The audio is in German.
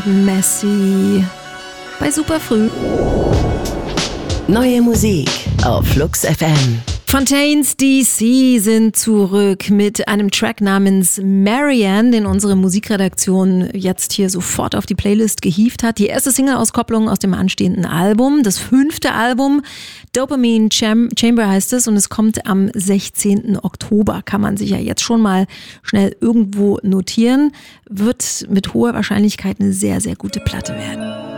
Messi bei Superfrüh. Neue Musik auf Flux FM. Fontaines DC sind zurück mit einem Track namens Marianne, den unsere Musikredaktion jetzt hier sofort auf die Playlist gehievt hat. Die erste Single-Auskopplung aus dem anstehenden Album, das 5. Album, Dopamine Chamber heißt es, und es kommt am 16. Oktober. Kann man sich ja jetzt schon mal schnell irgendwo notieren. Wird mit hoher Wahrscheinlichkeit eine sehr, sehr gute Platte werden.